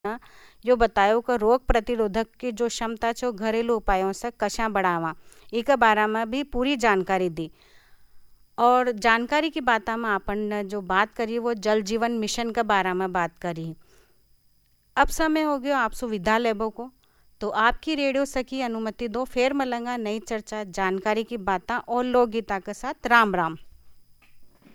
जो बतायो कि रोग प्रतिरोधक की जो क्षमता छो घरेलू उपायों से कशा बढ़ावा, इके बारे में भी पूरी जानकारी दी। और जानकारी की बात में अपन ने जो बात करी वो जल जीवन मिशन के बारे में बात करी। अब समय हो गया आप सुविधा लेबो को, तो आपकी रेडियो सखी अनुमति दो, फिर मिलेंगे नई चर्चा, जानकारी की बातें और लोकगीता के साथ। राम राम।